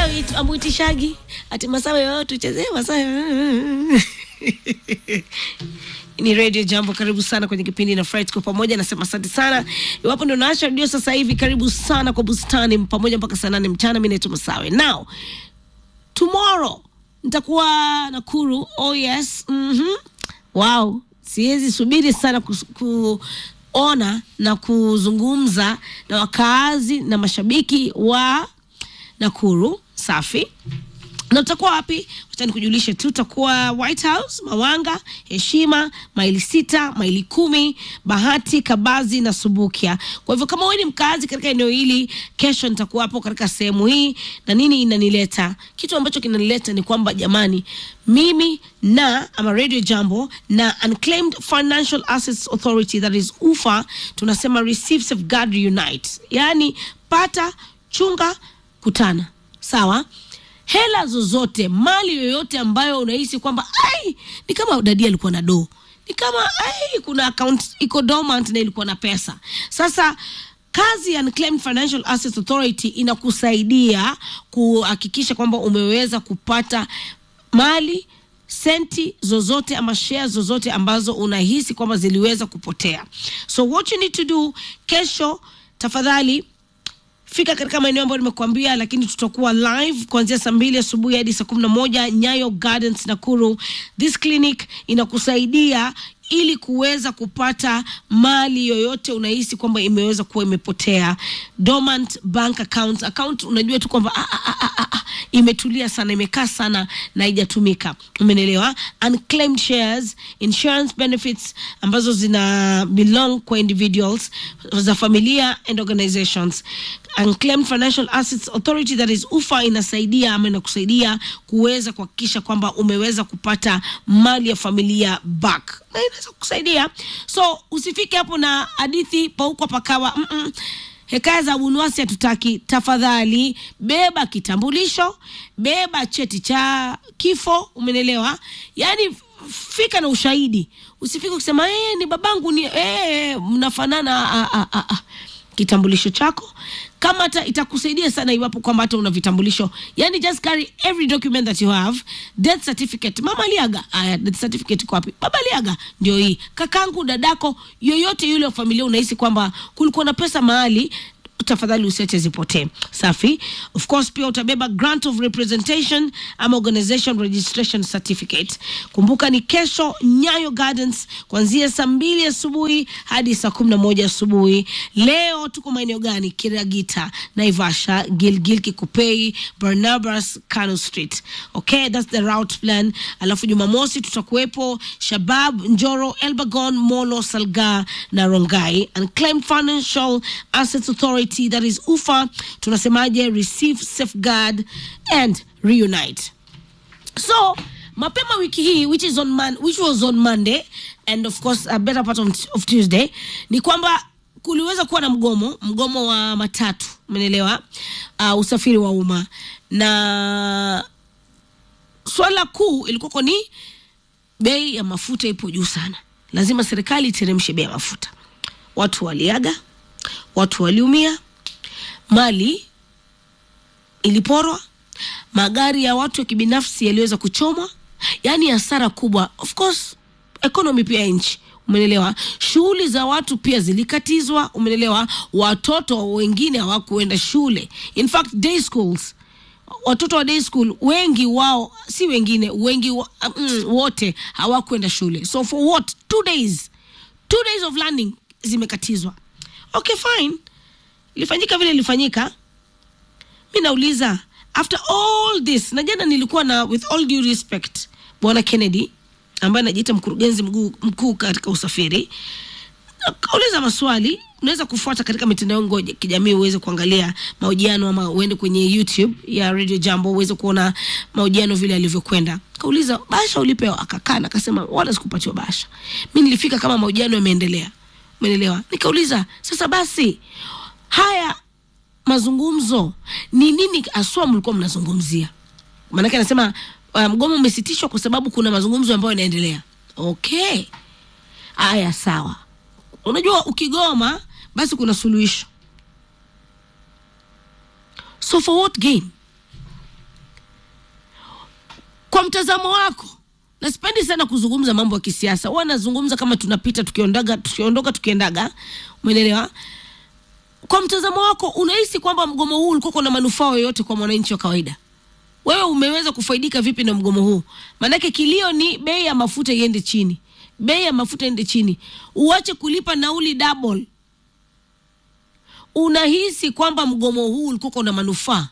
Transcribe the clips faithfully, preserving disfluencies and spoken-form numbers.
Yeye amuitishagi ati masawe yote tucheze masawe. Ni Radio Jambo, karibu sana kwenye kipindi na Friday kwa pamoja. Nasema asante sana. Iwapo ndio naasha radio sasa hivi, karibu sana kwa bustani pamoja mpaka saa nane mchana. Mimi naitwa Masawe. Now tomorrow nitakuwa Nakuru. Oh yes. Mhm. Wow. Siwezi subiri sana kuona na kuzungumza na wakaazi na mashabiki wa Nakuru. Safi. Na tutakuwa wapi? Wacha nikujulishe tu, tutakuwa White House, Mawanga, Heshima, maili sita, maili kumi, Bahati, Kabazi na Subukia. Kwa hivyo kama wewe ni mkazi katika eneo hili, kesho nitakuwa hapo katika sehemu hii. Na nini inanileta? Kitu ambacho kinanileta ni kwamba jamani, mimi na ama Radio Jambo na Unclaimed Financial Assets Authority, that is U F A, tunasema receive, safeguard, reunite. Yani pata, chunga, kutana. Sawa? Hela zozote, mali yoyote ambayo unahisi kwamba ai ni kama dadia alikuwa na do, ni kama ai kuna account iko dormant na ilikuwa na pesa. Sasa kazi ya Unclaimed Financial Assets Authority inakusaidia kuhakikisha kwamba umeweza kupata mali, senti zozote ama shares zozote ambazo unahisi kwamba ziliweza kupotea. So what you need to do, kesho tafadhali fika katika maeneo ambayo nimekuambia, lakini tutakuwa live kuanzia saa mbili asubuhi hadi saa kumi na moja Nyayo Gardens Nakuru. This clinic inakusaidia ili kuweza kupata mali yoyote unahisi kwamba imeweza kuwa imepotea. Dormant bank accounts, account unajua tu kwamba ah, ah, ah, ah, ah, imetulia sana, imekaa sana na haijatumika. Umeelewa? Unclaimed shares, insurance benefits ambazo zina belong kwa individuals, za familia and organizations. Unclaimed Financial Assets Authority, that is U F A, inasaidia ama inakusaidia kuweza kuhakikisha kwamba umeweza kupata mali ya familia back. Na inaweza kusaidia. So usifike hapo na hadithi pauko pakawa. Mm -mm. Hekaya za bunwasi hatutaki. Tafadhali beba kitambulisho, beba cheti cha kifo, umeelewa? Yani fika na ushahidi. Usifike kusema eh ni babangu ni eh mnafanana. ah, ah, ah, ah. Kitambulisho chako kama hata itakusaidia sana iwapo kwamba hata una vitambulisho. Yani just carry every document that you have. Death certificate, mama aliaga, aya death certificate kwa wapi? Baba aliaga, ndio hii. Kakangu, dadako, yoyote yule wa familia unahisi kwamba kulikuwa na pesa mahali, tafadhali usiache zipotee. Safi. Of course pia utabeba grant of representation ama organization registration certificate. Kumbuka ni kesho Nyayo Gardens kuanzia saa mbili asubuhi hadi saa kumi na moja asubuhi. Leo tuko maeneo gani? Kiragita, Naivasha, Gilgil, Kikopey, Barnabas, Kano Street. Okay, that's the route plan. Alafu Jumamosi tutakuwepo Shabab, Njoro, Elbagon, Molo, Salga na Rongai. Unclaimed Financial Assets Authority, that is U F A, tunasemaje? Receive, safeguard and reunite. So mapema wiki hii, which is on man, which was on Monday and of course a better part of, of Tuesday, ni kwamba kuliweza kuwa na mgomo, mgomo wa matatu, umeelewa? Uh, usafiri wa umma. Na swala kuu ilikuwa ni bei ya mafuta ipo juu sana. Lazima serikali iteremshe bei ya mafuta. Watu waliaga, watu waliumia, mali iliporwa, magari ya watu ya kibinafsi yaliweza kuchomwa, yani hasara kubwa. Of course economy pia nchi, umeelewa? Shughuli za watu pia zilikatizwa, umeelewa? Watoto wengine hawakuenda shule. In fact day schools, watoto wa day school wengi wao, si wengine, wengi wa, mm, wote hawakuenda shule. So for what? Two days two days of learning zimekatizwa. Okay, fine. Ilifanyika vile ilifanyika. Mimi nauliza, after all this, na jana nilikuwa na, with all due respect, Bwana Kennedy ambaye anajiita mkurugenzi mkuu mkuu katika usafiri, kauliza maswali. Unaweza kufuata katika mitandao yangu ya kijamii uweze kuangalia mahojiano, ama uende kwenye YouTube ya Radio Jambo uweze kuona mahojiano vile alivyokwenda. Kauliza, basha ulipewa? Akakana, akasema wala sikupatiwa basha. Mimi nilifika kama mahojiano yameendelea. Umeelewa? Nikauliza, sasa basi haya mazungumzo ni nini aswa mlikuwa mnazungumzia? Maana yake anasema mgomo um, umesitishwa kwa sababu kuna mazungumzo ambayo yanaendelea. Okay. Aya, sawa. Unajua ukigoma basi kuna suluhisho. So for what gain? Kwa mtazamo wako, na sipendi sana kuzungumza mambo ya kisiasa, huwa nazungumza kama tunapita tukiondoka tukiondoka tukiendaga, umeelewa? Kwa mtazamo wako, unahisi kwamba mgomo huu ulikuwa na manufaa yoyote kwa mwananchi wa kawaida? Wewe umeweza kufaidika vipi na mgomo huu? Manake kilio ni bei ya mafuta iende chini. Bei ya mafuta iende chini. Uache kulipa nauli double. Unahisi kwamba mgomo huu ulikuwa na manufaa?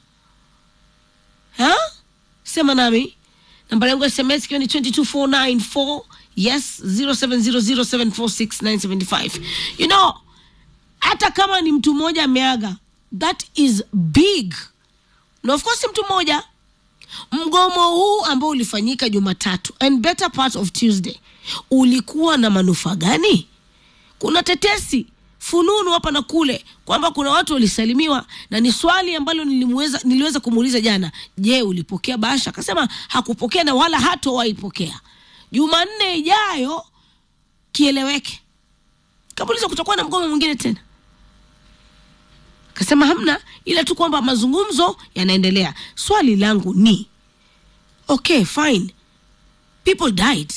Ha? Sema nami. Namba yangu ya S M S kiwa ni two two four nine four. Yes, zero seven zero zero seven four six nine seven five. You know, hata kama ni mtu mmoja ameaga, that is big. Na of course mtu mmoja. Mgomo huu ambao ulifanyika Jumatatu and better part of Tuesday ulikuwa na manufaa gani? Kuna tetesi fununu hapa na kule kwamba kuna watu walisalimiwa, na ni swali ambalo nilimweza niliweza kumuuliza jana, je, ulipokea bahasha? Akasema hakupokea na wala hatowaipokea. Jumanne ijayo kieleweke. Kabuliza kutakuwa na mgomo mwingine tena. Akasema hamna, ila tu kwamba mazungumzo yanaendelea. Swali langu ni, okay, fine. People died.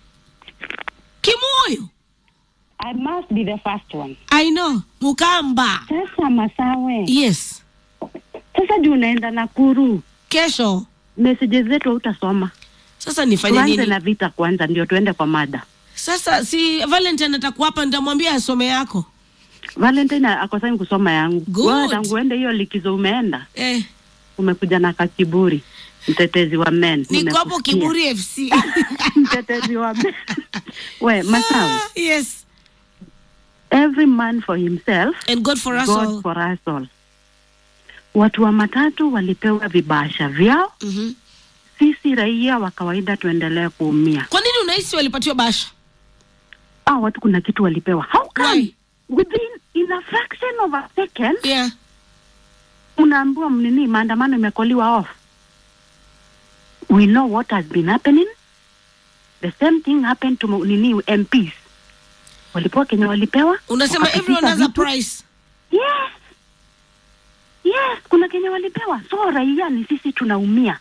Kimoyo. I must be the first one. I know. Mukamba. Sasa Masawe. Yes. Sasa juu unaenda Nakuru. Kesho. Messages zetu utasoma. Sasa nifanye nini? Tuanze na vita kwanza ndio tuende kwa mada. Sasa si Valentine atakuwa hapa, nitamwambia asome yako. Valentine akosani kusoma yangu. Wewe tangu ende hiyo likizo umeenda. Eh. Umekuja na kakiburi. Mtetezi wa men. Niko hapo Kiburi F C. Mtetezi wa men. We, Masawe. Yes. Every man for himself and God for us God all. for us all. Watu wa matatu walipewa vibasha vyao. Mhm. Mm, sisi raia wa kawaida tuendelee kuumia. Kwa nini unahisi walipatiwa basha? Ah, watu kuna kitu walipewa. How come? Why? Within in a fraction of a second, Yeah. unaambiwa mnini maandamano imekoliwa off. We know what has been happening. The same thing happened to nini M Ps. Walipewa Kenya walipewa. Unasema everyone has a price. Yes. Yes, kuna Kenya walipewa. So raia ni sisi tunaumia.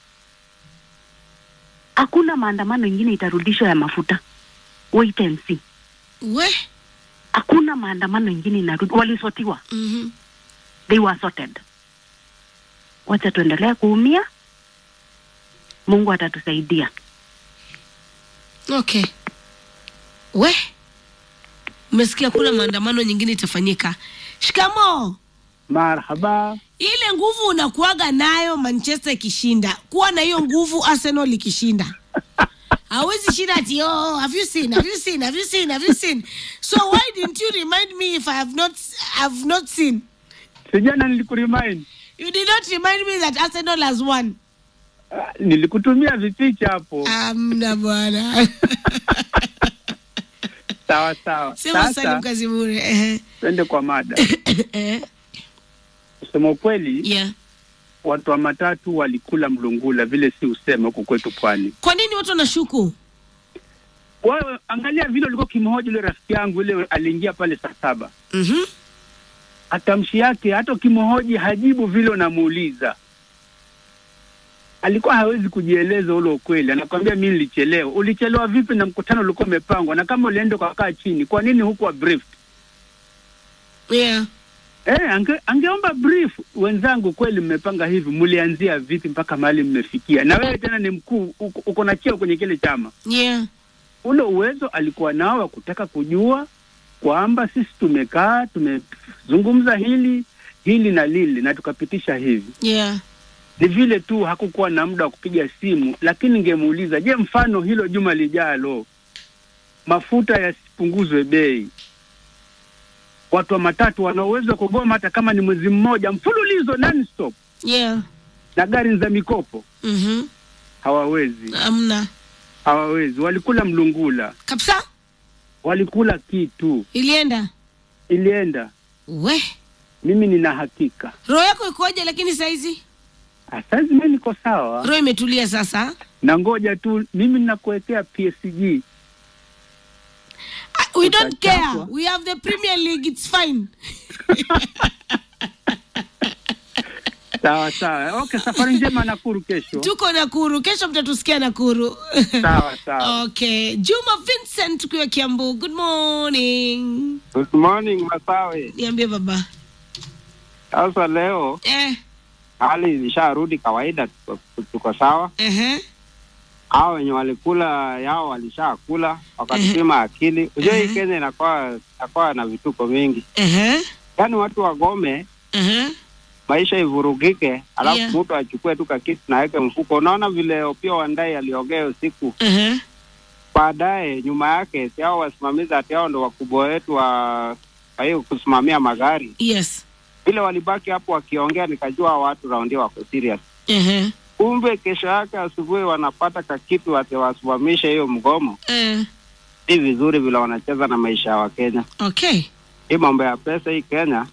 Hakuna maandamano mengine itarudishwa ya mafuta. Wait and see. We? Hakuna maandamano mengine inarudi. Walisotiwa. Mhm. Mm, they were sorted. Wacha tuendelee kuumia. Mungu atatusaidia. Okay. We? Umesikia kuna maandamano nyingine itafanyika. Shikamo. Marhaba. Ile nguvu unakuaga nayo Manchester ikishinda, kuwa na hiyo nguvu Arsenal ikishinda. Hawezi shinda ati, oh, have you seen, have you seen, have you seen, have you seen? So why didn't you remind me if I have not, have not seen? Sijana nilikuremind. You did not remind me that Arsenal has won. Uh, nilikutumia vipicha hapo. Amna bwana. Sawa sawa. Sema Salim Kazimure. Twende kwa mada. Kusema ukweli, yeah. Watu wa matatu walikula mlungula vile si useme huko kwetu Pwani. Kwa nini watu wanashuku? Wewe angalia vile ulikuwa kimhoji ile rafiki yangu ile aliingia pale saa saba. Mhm. Mm, atamshi yake hata kimhoji hajibu vile unamuuliza. Alikuwa hawezi kujieleza ule ukweli. Anakuambia mimi nilichelewa. Ulichelewa vipi na mkutano ulikuwa umepangwa? Na kama ulienda kwa kaa chini, kwa nini hukuwa briefed? Yeah. Eh, ange, angeomba brief. Wenzangu kweli mmepanga hivi, mlianzia vipi mpaka mahali mmefikia? Na wewe tena ni mkuu, uko na cheo kwenye kile chama. Yeah. Ule uwezo alikuwa nao wa kutaka kujua kwamba sisi tumekaa, tumezungumza hili, hili na lili na tukapitisha hivi. Yeah. Ni vile tu hakukuwa na muda wa kupiga simu, lakini ningemuuliza, je, mfano hilo juma lijalo mafuta yasipunguzwe bei, watu wa matatu wana uwezo wa kugoma hata kama ni mwezi mmoja mfululizo non stop. Yeah. Na gari za mikopo. Mhm. Mm, hawawezi. Amna. Hawawezi. Walikula mlungula. Kabisa? Walikula kitu. Ilienda? Ilienda. We. Mimi nina hakika. Roho yako ikoje lakini saizi? Sasa mimi niko sawa. Roho imetulia sasa. Na ngoja tu mimi ninakuwekea P S G. Uh, we don't care. We have the Premier League, it's fine. Sawa sawa. Okay, safari njema Nakuru kesho. Tuko Nakuru. Kesho mtatusikia Nakuru. Sawa sawa. Okay. Juma Vincent tukiwa Kiambu. Good morning. Good morning Masawe. Niambie baba. Sasa leo Eh. hali ilisharudi kawaida, tuko, tuko sawa. Eh. Hao wenye walikula yao walishakula, wakatupima akili. Unajua hii Kenya inakuwa inakuwa na vituko vingi. Eh. Yaani watu wagome. Eh. Maisha ivurugike, alafu Yeah. mtu achukue tu kitu na aweke mfuko. Unaona vile Opiyo Wandayi aliongea usiku. Eh. Baadaye nyuma yake si hao wasimamizi ati hao ndo wakubwa wetu wa kwa hiyo kusimamia magari. Yes. Vile walibaki hapo wakiongea, nikajua watu raundi wako serious. Eh. Kumbe kesho yake asubuhi wanapata kakitu ati wasimamishe hiyo mgomo. Eh. Si vizuri vile wanacheza na maisha ya Wakenya. Okay. Hii mambo ya pesa hii Kenya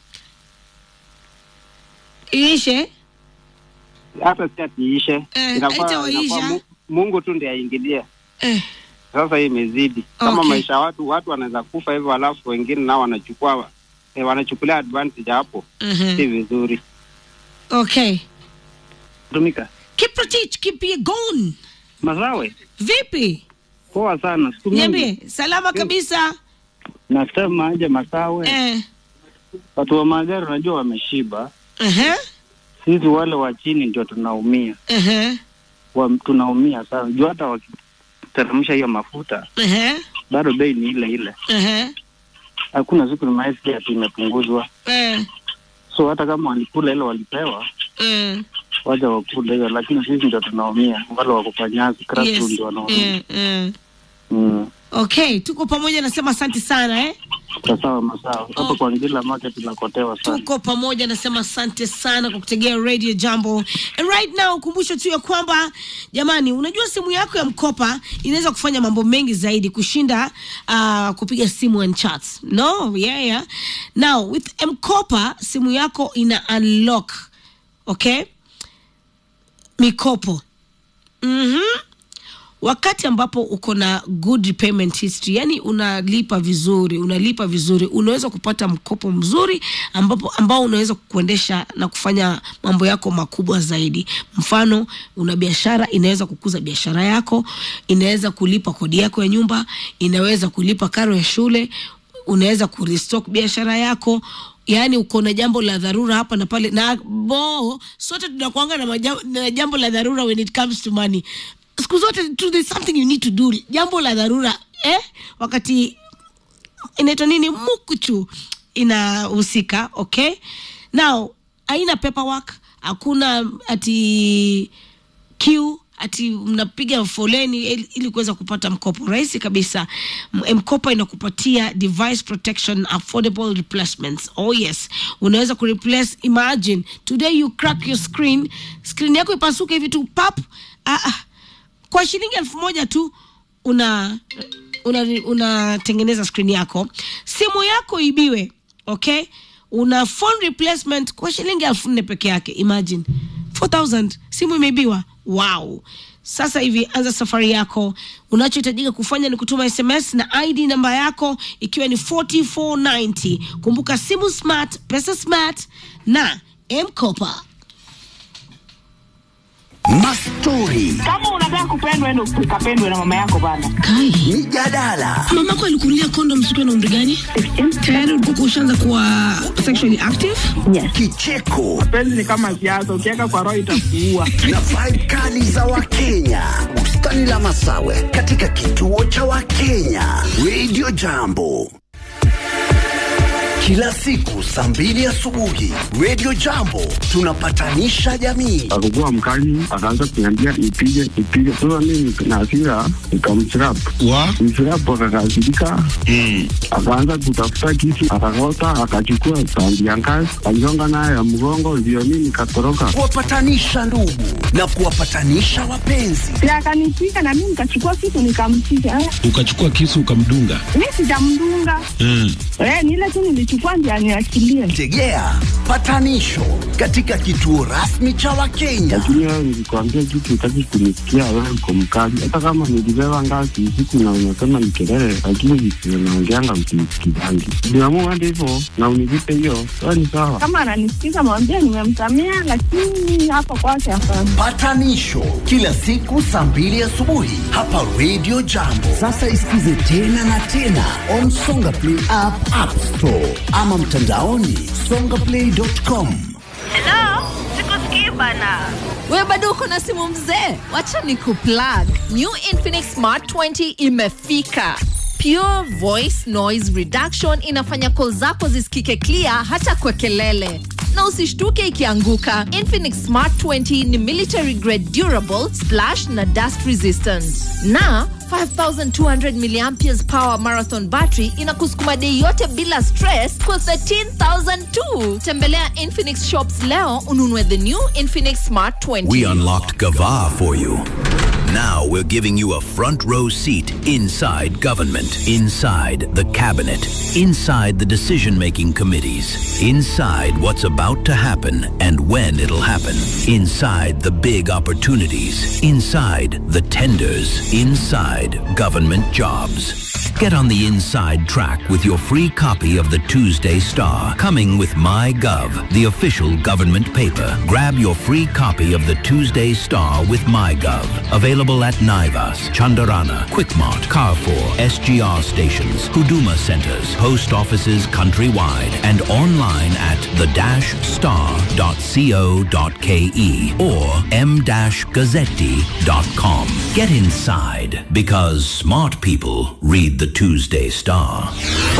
Iishe. hata si atiishe. Eh, Inakuwa, haitaisha. inakuwa Mungu tu ndiye aingilie. Eh. Sasa hii imezidi. Kama Okay. maisha watu watu wanaweza kufa hivyo, alafu wengine nao wanachukua eh, wanachukulia advantage hapo. Mhm. Si vizuri. Okay. Tumika. Kiprotich Kipyegon. Masawe. Vipi? Poa sana. Siku mingi. Niambie, salama kabisa. Nasema aje Masawe. Eh. Watu wa magari unajua wameshiba. Eh. Sisi wale wa chini ndio tunaumia. Eh. Wa, tunaumia sana. Jua hata wakiteremsha hiyo mafuta Eh. bado bei ni ile ile. Eh. Hakuna siku nimesikia ati imepunguzwa. Eh. So hata kama walikula ile walipewa, Eh. waja wakula hiyo, lakini sisi ndio tunaumia. Wale wakufanyazi crash Yes. ndio wanaumia. Eh. Eh. Mm. Okay, tuko pamoja, nasema asante sana eh. Sawa Masawe. Hapo Oh. kwa Ngila market tunakotewa sana. Tuko pamoja, nasema asante sana kwa kutegea Radio Jambo. And right now kumbusho tu ya kwamba jamani, unajua simu yako ya mkopa inaweza kufanya mambo mengi zaidi kushinda uh, kupiga simu and chats. No, yeah, yeah. Now with M-Kopa simu yako ina unlock, okay? Mikopo. Mhm. Wakati ambapo uko na good repayment history, yani unalipa vizuri, unalipa vizuri, unaweza kupata mkopo mzuri ambapo ambao unaweza kukuendesha na kufanya mambo yako makubwa zaidi. Mfano, una biashara, inaweza kukuza biashara yako, inaweza kulipa kodi yako ya nyumba, inaweza kulipa karo ya shule, unaweza kurestock biashara yako. Yani uko na jambo la dharura hapa na pale, na bo sote tunakuanga na, majam, na jambo la dharura when it comes to money. Siku zote there's something you need to do, jambo la dharura eh, wakati inaitwa nini, mukuchu inahusika. Okay, now haina paperwork, hakuna ati queue ati mnapiga foleni ili kuweza kupata mkopo. Rahisi kabisa. M-Kopa inakupatia device protection affordable replacements. Oh yes, unaweza ku replace, imagine today you crack your screen, screen yako ipasuke hivi tu pap, ah ah, kwa shilingi elfu moja tu una unatengeneza una screen yako. Simu yako ibiwe, okay, una phone replacement kwa shilingi elfu nne peke yake. Imagine four thousand, simu imeibiwa. Wow. Sasa hivi anza safari yako. Unachohitajika kufanya ni kutuma S M S na I D namba yako ikiwa ni four four nine zero. Kumbuka simu smart, pesa smart na M-Kopa. Mastori. Kama unataka kupendwa endo ukapendwe na mama yako bana. Kai. Mijadala. Mama yako alikunulia condom siku na umri gani? Tayari ulikuwa ushaanza kuwa sexually active? Yes. Kicheko. Penzi ni kama siasa, ukiweka kwa roho itakuua. Na vibe kali za Wakenya. Bustani la Masawe katika kituo cha Wakenya. Radio Jambo. Kila siku saa mbili asubuhi Radio Jambo tunapatanisha jamii. Alikuwa mkali, akaanza kuniambia ipige ipige. Sasa mimi na hasira nikamchirap. Wa? Mchirap akakasirika. Mm. Akaanza kutafuta kisu, akakota, akachukua tandi ya ngazi, aligonga naye ya mgongo, ndio mimi nikatoroka. Kuwapatanisha ndugu na kuwapatanisha wapenzi. Ya akanipiga na mimi nikachukua kitu nikampiga. Ukachukua kisu ukamdunga? Mimi sijamdunga. Mm. Eh, ni ile tu nili ananichukua ndio aniachilie. Tegea patanisho katika kituo rasmi cha Wakenya. Lakini wewe nilikwambia kitu utaki kunisikia, wewe uko mkali. Hata kama nilibeba ngazi usiku na unasema ni kelele, lakini visio naongeanga msikizangi. Niamua ndivyo na univipe hiyo, wewe ni sawa. Kama ananisikiza mwambie nimemsamea, lakini hapa kwake hapana. Patanisho kila siku saa mbili asubuhi hapa Radio Jambo. Sasa isikize tena na tena on Songa Play app, App Store ama mtandaoni songa play dot com. Hello, sikusikii bana. Wewe bado uko na simu mzee? Wacha nikuplug. New Infinix Smart twenty imefika. Pure voice noise reduction inafanya call zako zisikike clear hata kwa kelele. Na usishtuke ikianguka. Infinix Smart twenty ni military grade durable, splash na dust resistant. Na five thousand two hundred milliamperes power marathon battery inakusukuma day yote bila stress kwa thirteen thousand tu. Tembelea Infinix shops leo ununue the new Infinix Smart twenty. We unlocked Gava for you. Now we're giving you a front row seat inside government, inside the cabinet, inside the decision-making committees, inside what's about to happen and when it'll happen, inside the big opportunities, inside the tenders, inside government jobs. Get on the inside track with your free copy of the Tuesday Star, coming with MyGov, the official government paper. Grab your free copy of the Tuesday Star with MyGov. Available at Naivas, Chandarana, Quickmart, Carrefour, S G R stations, Huduma centers, post offices countrywide, and online at the dash star dot co dot ke or m dash gazzetti dot com. Get inside, because smart people read the Tuesday Star.